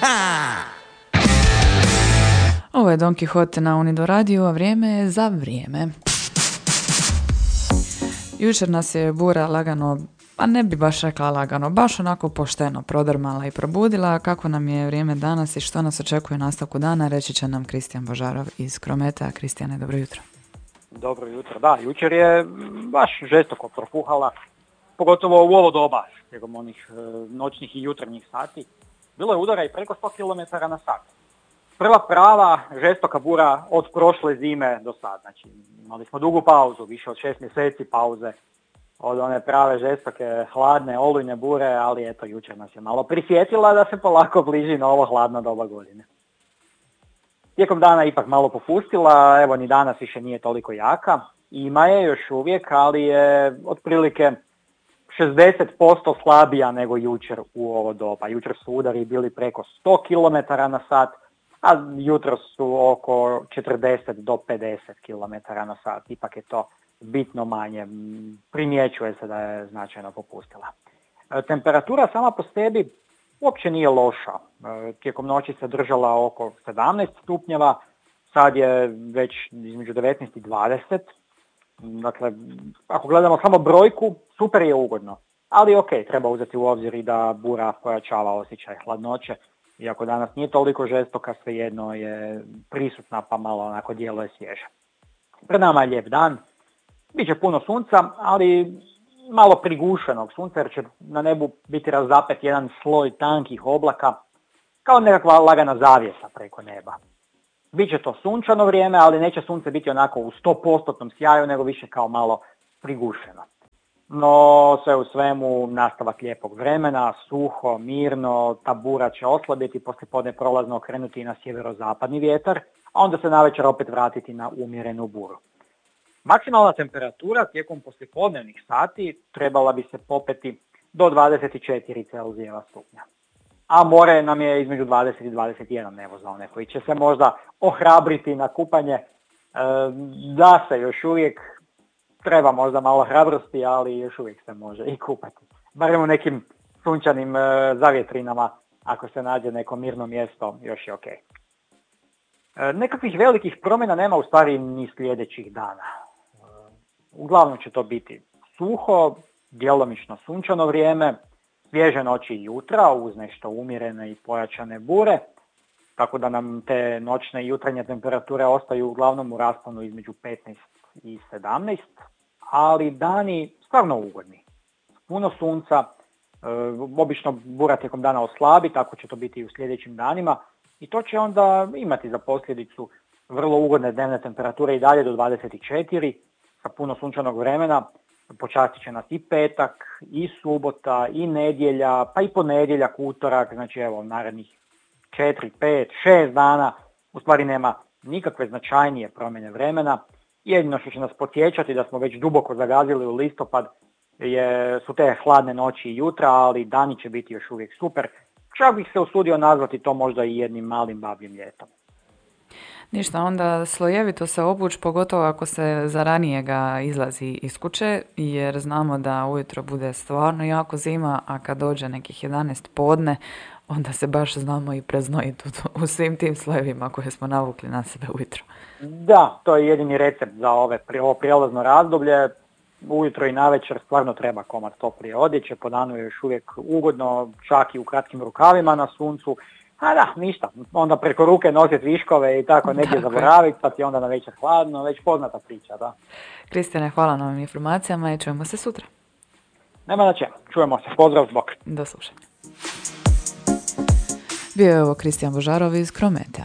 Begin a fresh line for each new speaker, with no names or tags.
Ovo je Don Quixote na Unido Radio, a vrijeme je za vrijeme. Jučer nas je bura lagano, pa ne bi baš rekla lagano, baš onako pošteno prodrmala i probudila. Kako nam je vrijeme danas i što nas očekuje u nastavku dana, reći će nam Kristijan Božarov iz Krometa. Kristijane, dobro jutro.
Dobro jutro, da, jučer je baš žestoko propuhala, pogotovo u ovo doba, tijekom onih noćnih i jutarnjih sati. Bilo je udara i preko 100 km na sat. Prva prava žestoka bura od prošle zime do sad. Znači, imali smo dugu pauzu, više od 6 mjeseci pauze od one prave žestoke, hladne, olujne bure, ali eto, jučer nas je malo prisjetila da se polako bliži na ovo hladno doba godine. Tijekom dana ipak malo popustila, evo ni danas više nije toliko jaka. Ima je još uvijek, ali je otprilike 60% slabija nego jučer u ovo doba. Jučer su udari bili preko 100 km na sat, a jutro su oko 40 do 50 km na sat. Ipak je to bitno manje. Primjećuje se da je značajno popustila. Temperatura sama po sebi uopće nije loša. Tijekom noći se držala oko 17 stupnjeva, sad je već između 19 i 20. Dakle, ako gledamo samo brojku, super je ugodno. Ali ok, treba uzeti u obzir i da bura pojačava osjećaj hladnoće. Iako danas nije toliko žestoka, svejedno je prisutna pa malo onako djeluje svježe. Pred nama je lijep dan, bit će puno sunca, ali malo prigušenog sunca jer će na nebu biti razapet jedan sloj tankih oblaka, kao nekakva lagana zavjesa preko neba. Biće to sunčano vrijeme, ali neće sunce biti onako u 100% sjaju, nego više kao malo prigušeno. No, sve u svemu, nastavak lijepog vremena, suho, mirno, ta bura će oslabiti, poslijepodne prolazno okrenuti i na sjeverozapadni vjetar, a onda se navečer opet vratiti na umjerenu buru. Maksimalna temperatura tijekom poslijepodnevnih sati trebala bi se popeti do 24 Celzijeva stupnja. A more nam je između 20 i 21, evo za one koji će se možda ohrabriti na kupanje, da se još uvijek treba možda malo hrabrosti, ali još uvijek se može i kupati. Barem u nekim sunčanim zavjetrinama, ako se nađe neko mirno mjesto, još je ok. Nekakvih velikih promjena nema u stvari ni sljedećih dana. Uglavnom će to biti suho, djelomično sunčano vrijeme, svježe noći i jutra uz nešto umjerene i pojačane bure, tako da nam te noćne i jutarnje temperature ostaju uglavnom u rasponu između 15 i 17, ali dani stvarno ugodni. Puno sunca, obično bura tijekom dana oslabi, tako će to biti i u sljedećim danima i to će onda imati za posljedicu vrlo ugodne dnevne temperature i dalje do 24, sa puno sunčanog vremena. Počastit će nas i petak, i subota, i nedjelja, pa i ponedjeljak, utorak, znači evo narednih 4, 5, 6 dana, u stvari nema nikakve značajnije promjene vremena. Jedino što će nas podsjećati da smo već duboko zagazili u listopad su te hladne noći i jutra, ali dani će biti još uvijek super. Čak bih se usudio nazvati to možda i jednim malim babljim ljetom.
Ništa, onda slojevito se obuć, pogotovo ako se za ranijega izlazi iz kuće, jer znamo da ujutro bude stvarno jako zima, a kad dođe nekih 11 podne, onda se baš znamo i preznojiti u svim tim slojevima koje smo navukli na sebe ujutro.
Da, to je jedini recept za ovo prijelazno razdoblje. Ujutro i navečer stvarno treba komad toplije odjeće, po danu je još uvijek ugodno, čak i u kratkim rukavima na suncu. A da, ništa, onda preko ruke nositi viškove i tako negdje zaboraviti, pa ti onda na večer hladno, već poznata priča, da.
Kristijane, hvala na ovim informacijama i čujemo se sutra.
Nema na čemu, čujemo se, pozdrav, bok.
Do slušanja. Bio je ovo Kristijan Božarov iz Krometa.